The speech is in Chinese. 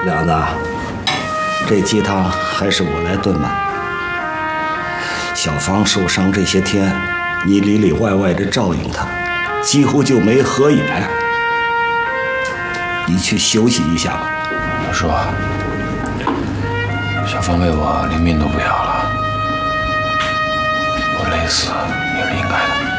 梁子，这鸡汤还是我来炖吧。小芳受伤这些天，你里里外外的照应她，几乎就没合眼。你去休息一下吧。 我说，小芳为我连命都不要了，我累死也是应该的。